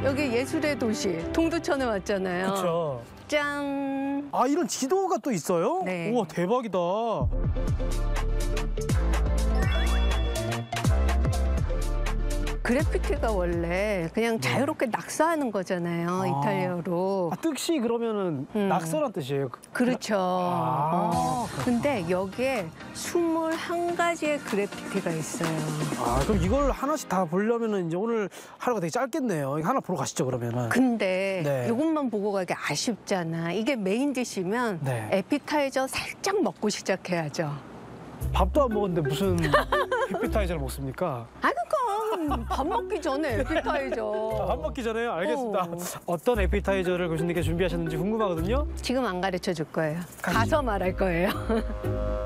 여기 예술의 도시 동두천에 왔잖아요. 그렇죠. 짠. 아, 이런 지도가 또 있어요? 네. 우와, 대박이다. 그래피티가 원래 그냥 자유롭게 낙서하는 거잖아요, 이탈리아로. 아, 뜻이 그러면은 낙서란 뜻이에요? 그렇죠. 아, 근데 여기에 21가지의 그래피티가 있어요. 아, 그럼 이걸 하나씩 다 보려면은 이제 오늘 하루가 되게 짧겠네요. 이거 하나 보러 가시죠, 그러면은. 근데 네. 이것만 보고 가기 아쉽잖아. 이게 메인 디시면 네. 에피타이저 살짝 먹고 시작해야죠. 밥도 안 먹었는데 무슨 에피타이저를 먹습니까? 아니, 그럼 밥 먹기 전에 에피타이저. 밥 먹기 전에요? 알겠습니다. 어떤 에피타이저를 교수님께 준비하셨는지 궁금하거든요. 지금 안 가르쳐 줄 거예요. 가서 말할 거예요.